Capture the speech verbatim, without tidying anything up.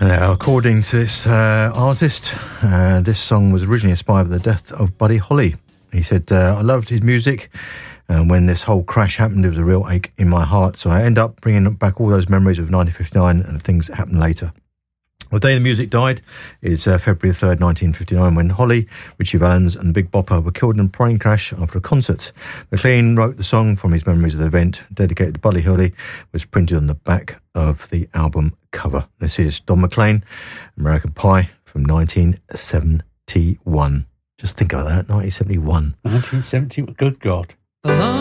Now, according to this uh, artist, uh, this song was originally inspired by the death of Buddy Holly. He said, uh, I loved his music, and when this whole crash happened, there was a real ache in my heart. So I end up bringing back all those memories of nineteen fifty-nine and things that happened later. The day the music died is uh, February third, nineteen fifty-nine, when Holly, Richie Valens and Big Bopper were killed in a plane crash after a concert. McLean wrote the song from his memories of the event, dedicated to Buddy Holly, was printed on the back of the album cover. This is Don McLean, American Pie, from nineteen seventy-one. Just think about that, nineteen seventy-one. nineteen seventy, good God. The